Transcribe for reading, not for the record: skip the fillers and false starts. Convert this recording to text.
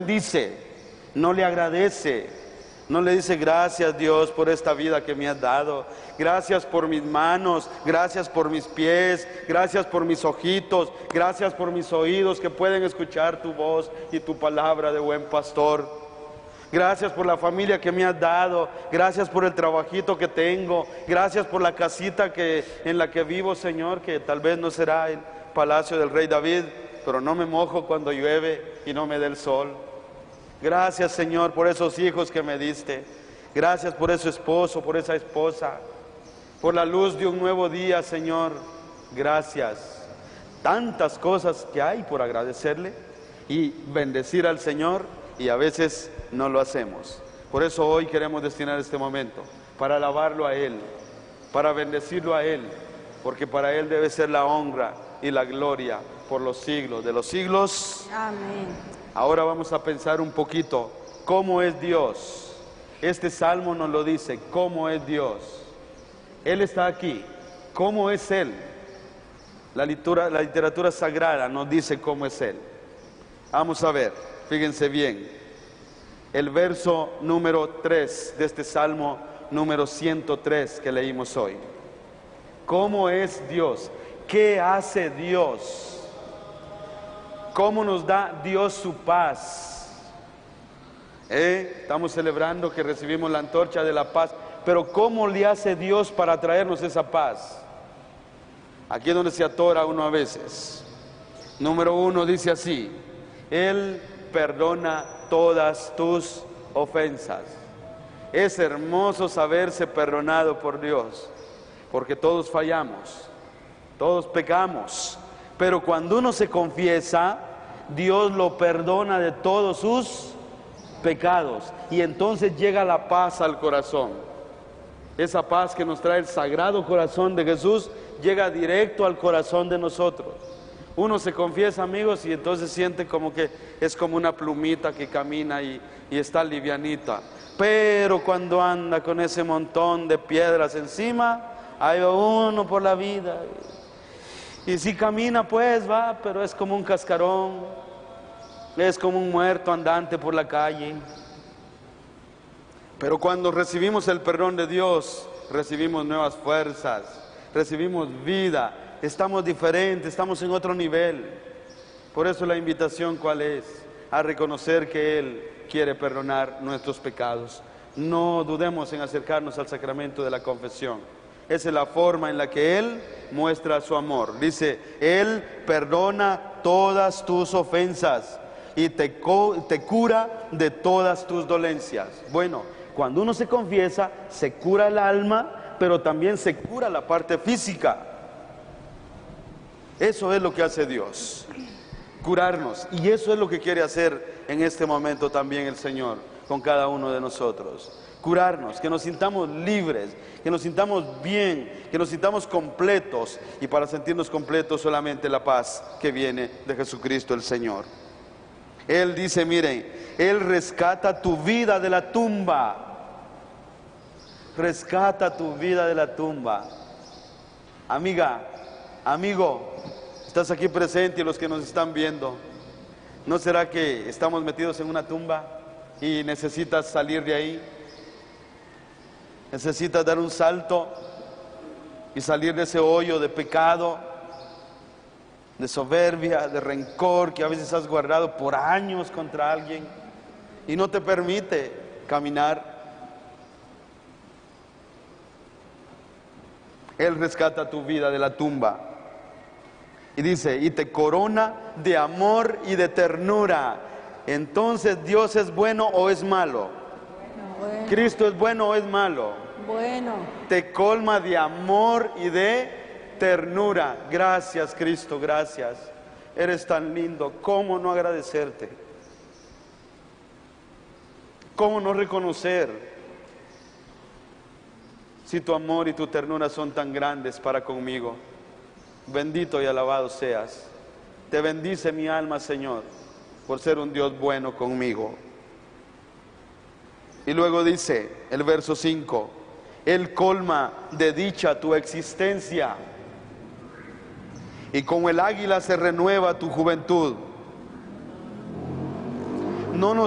dice, no le agradece, no le dice gracias Dios por esta vida que me has dado, gracias por mis manos, gracias por mis pies, gracias por mis ojitos, gracias por mis oídos que pueden escuchar tu voz y tu palabra de buen pastor. Gracias por la familia que me has dado, gracias por el trabajito que tengo, gracias por la casita en la que vivo, Señor, que tal vez no será el palacio del rey David, pero no me mojo cuando llueve y no me dé el sol. Gracias, Señor, por esos hijos que me diste. Gracias por ese esposo, por esa esposa, por la luz de un nuevo día, Señor. Gracias. Tantas cosas que hay por agradecerle y bendecir al Señor, y a veces no lo hacemos. Por eso hoy queremos destinar este momento para alabarlo a Él, para bendecirlo a Él, porque para Él debe ser la honra y la gloria por los siglos de los siglos. Amén. Ahora vamos a pensar un poquito cómo es Dios. Este salmo nos lo dice, cómo es Dios. Él está aquí, cómo es Él. La literatura sagrada nos dice cómo es Él. Vamos a ver, fíjense bien, el verso número 3 de este salmo número 103 que leímos hoy. ¿Cómo es Dios? ¿Qué hace Dios? ¿Cómo nos da Dios su paz? Estamos celebrando que recibimos la antorcha de la paz, pero ¿cómo le hace Dios para traernos esa paz? Aquí es donde se atora uno a veces. Número 1 dice así: Él perdona todas tus ofensas. Es hermoso saberse perdonado por Dios, porque todos fallamos, todos pecamos. Pero cuando uno se confiesa, Dios lo perdona de todos sus pecados. Y entonces llega la paz al corazón. Esa paz que nos trae el sagrado corazón de Jesús, llega directo al corazón de nosotros. Uno se confiesa, amigos, y entonces siente como que es como una plumita que camina y está livianita. Pero cuando anda con ese montón de piedras encima, ahí va uno por la vida. Y si camina pues va, pero es como un cascarón, es como un muerto andante por la calle. Pero cuando recibimos el perdón de Dios, recibimos nuevas fuerzas, recibimos vida, estamos diferentes, estamos en otro nivel. Por eso la invitación, ¿cuál es? A reconocer que Él quiere perdonar nuestros pecados. No dudemos en acercarnos al sacramento de la confesión. Esa es la forma en la que Él muestra su amor. Dice, Él perdona todas tus ofensas y te cura de todas tus dolencias. Bueno, cuando uno se confiesa, se cura el alma, pero también se cura la parte física. Eso es lo que hace Dios, curarnos. Y eso es lo que quiere hacer en este momento también el Señor con cada uno de nosotros. Curarnos, que nos sintamos libres, que nos sintamos bien, que nos sintamos completos, y para sentirnos completos solamente la paz que viene de Jesucristo el Señor. Él dice, miren, Él rescata tu vida de la tumba, rescata tu vida de la tumba. Amiga, amigo, estás aquí presente y los que nos están viendo, ¿no será que estamos metidos en una tumba y necesitas salir de ahí? Necesitas dar un salto y salir de ese hoyo de pecado, de soberbia, de rencor que a veces has guardado por años contra alguien y no te permite caminar. Él rescata tu vida de la tumba y dice, y te corona de amor y de ternura. Entonces, ¿Dios es bueno o es malo? Bueno. ¿Cristo es bueno o es malo? Bueno. Te colma de amor y de ternura. Gracias, Cristo, gracias. Eres tan lindo. ¿Cómo no agradecerte? ¿Cómo no reconocer si tu amor y tu ternura son tan grandes para conmigo? Bendito y alabado seas. Te bendice mi alma, Señor, por ser un Dios bueno conmigo. Y luego dice el verso 5, Él colma de dicha tu existencia, y como el águila se renueva tu juventud. no nos